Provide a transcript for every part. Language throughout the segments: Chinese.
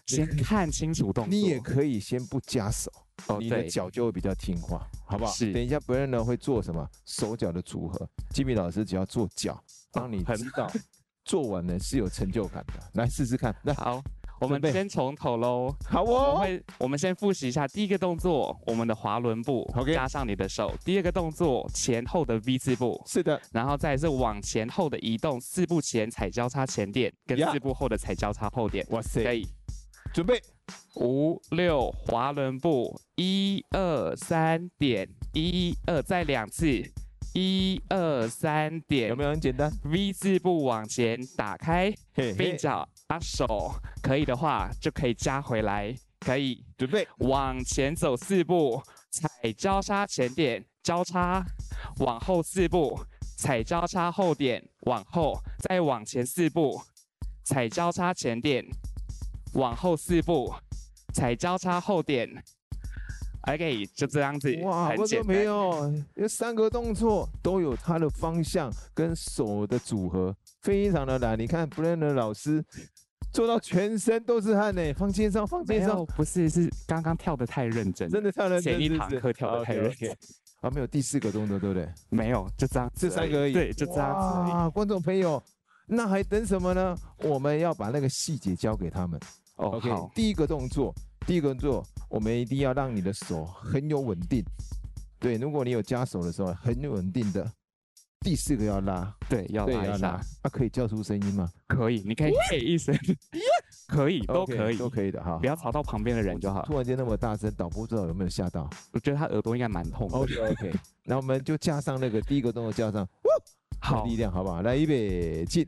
先看清楚动作。 你也可以先不加手，你的脚就会比较听话，好不好？ 是。 等一下Brandon会做什么手脚的组合，Jimmy 老师只要做脚，让你知道做完呢是有成就感的。来试试看，来， 好。我们先从头喽， 好哦。 我们先复习一下第一个动作，我们的滑轮步， OK， 加上你的手。第二个动作前后的 V 字步， 是的。 然后再是往前后的移动，4步前踩交叉前点，跟4步后的踩交叉后点。 哇塞， 可以。 准备 5、6滑轮步，1、2、3点，1、2，再2次，1、2、3点。 有没有很简单 ？V 字步往前打开， 嘿嘿并脚。把手可以的话就可以加回来，可以准备往前走4步，踩交叉前点交叉，往后4步，踩交叉后点往后，再往前4步，踩交叉前点，往后4步，踩交叉后点。OK， 就这样子。 哇，观众朋友，这3个动作都有它的方向跟手的组合，非常的难。你看 Brandon 老师做到全身都是汗呢，放肩上，放肩上。 不是，是刚刚跳得太认真， 真的太认真。 前一堂课跳得太认真。 啊，没有第4个动作，对不对？ 没有，就这样， 这3个而已。 对，就这样子而已。 哇，观众朋友，那还等什么呢？我们要把那个细节交给他们。 OK， 好。 第一个动作，我们一定要让你的手很有稳定。对，如果你有加手的时候，很有稳定的。第4个要拉， 对，要拉一下。 可以叫出声音吗？ 可以，你可以嘿一声，可以，都可以， 都可以的哈， 不要吵到旁边的人就好。 突然间那么大声，导播不知道有没有吓到？ 我觉得他耳朵应该蛮痛的。 OK， 那我们就加上那个第一个动作，加上好力量，好不好？来，预备，进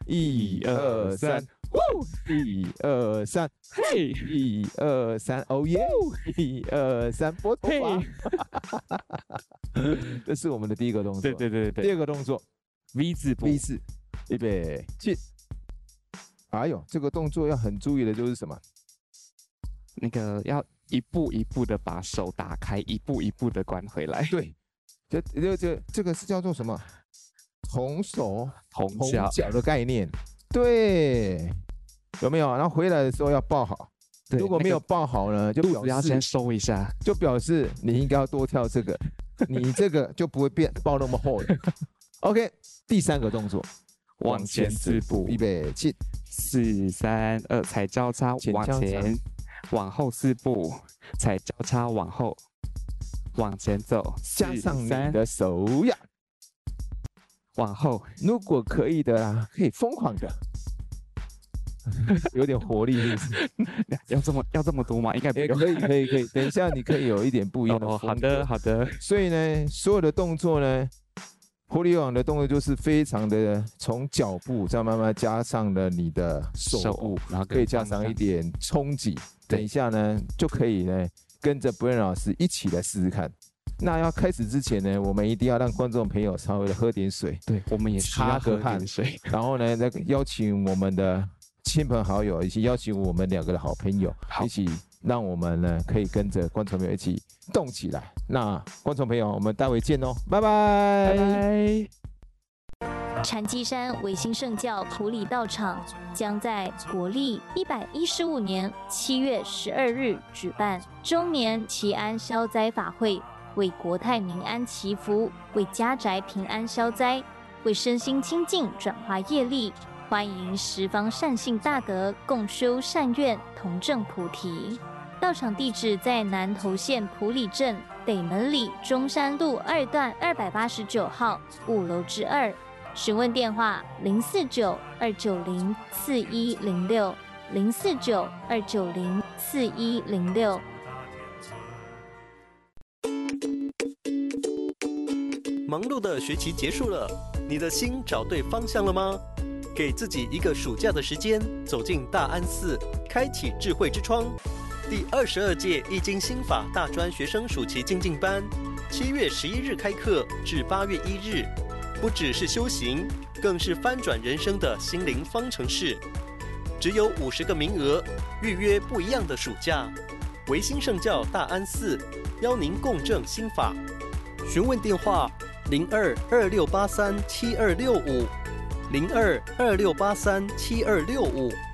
，1、2、3。1、2、3，嘿！1、2、3，哦耶！1、2、3，拨头发。这是我们的第一个动作。 对。 第二个动作 ，V 字步。 V 字，预备，进。哎呦，这个动作要很注意的就是什么？ 那个要一步一步的把手打开，一步一步的关回来。 对，这个是叫做什么？同手同脚的概念。对，有没有？然后回来的时候要抱好，如果没有抱好呢，就肚子要先收一下， 就表示你应该要多跳这个，你这个就不会抱那么厚了。OK， 第3个动作， 往前4步， 预备起 ，4、3、2，踩交叉往前，往后4步，踩交叉往后，往前走， 加上你的手呀。 往后， 如果可以的啦，可以疯狂的，有点活力是不是？ 要这么多吗？应该不用。 可以。等一下你可以有一点不一样的风格。 好的。 所以呢，所有的动作呢，活力网的动作就是非常的从脚步再慢慢加上了你的手部，然后可以加上一点冲击。等一下呢，就可以呢跟着 Brandon 老师一起来试试看。那要开始之前呢，我们一定要让观众朋友稍微的喝点水， 对，我们也擦个汗水，然后呢，邀请我们的亲朋好友，以及邀请我们2个的好朋友，一起让我们呢可以跟着观众朋友一起动起来。那观众朋友，我们待会见哦，拜拜， 拜拜。 禅机山维新圣教埔里道场将在国历115年7月12日举办周年祈安消灾法会。为国泰民安祈福，为家宅平安消灾，为身心清净转化业力。欢迎十方善信大德共修善愿，同证菩提。道场地址在南投县埔里镇北门里中山路2段289号5楼之2。询问电话049-290-4106 049-290-4106。 忙碌的学期结束了，你的心找对方向了吗？给自己一个暑假的时间，走进大安寺，开启智慧之窗。第22届易经心法大专学生暑期精进班，7月11日开课至8月1日，不只是修行，更是翻转人生的心灵方程式。只有50个名额，预约不一样的暑假。维新圣教大安寺邀您共振心法。询问电话：02-2683-7265，02-2683-7265。